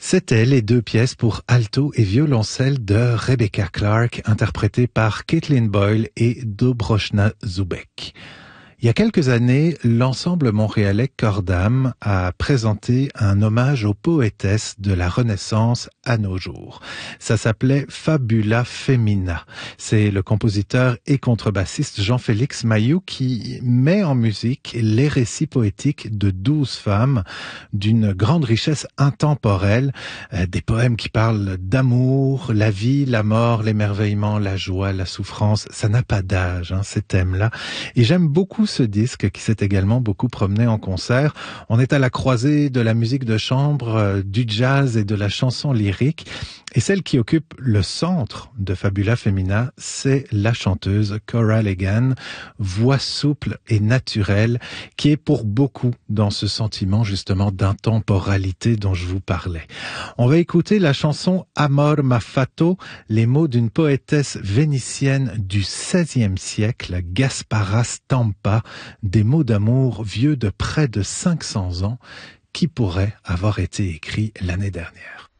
C'étaient les deux pièces pour alto et violoncelle de Rebecca Clark, interprétées par Caitlin Boyle et Dobroshna Zubek. Il y a quelques années, l'ensemble montréalais Cordam a présenté un hommage aux poétesses de la Renaissance à nos jours. Ça s'appelait Fabula Femina. C'est le compositeur et contrebassiste Jean-Félix Mayou qui met en musique les récits poétiques de 12 femmes d'une grande richesse intemporelle, des poèmes qui parlent d'amour, la vie, la mort, l'émerveillement, la joie, la souffrance. Ça n'a pas d'âge, ces thèmes-là. Et j'aime beaucoup ce disque qui s'est également beaucoup promené en concert. On est à la croisée de la musique de chambre, du jazz et de la chanson lyrique. Et celle qui occupe le centre de Fabula Femina, c'est la chanteuse Cora Legan, voix souple et naturelle, qui est pour beaucoup dans ce sentiment justement d'intemporalité dont je vous parlais. On va écouter la chanson Amor m'affatto, les mots d'une poétesse vénitienne du XVIe siècle, Gaspara Stampa, des mots d'amour vieux de près de 500 ans, qui pourraient avoir été écrits l'année dernière.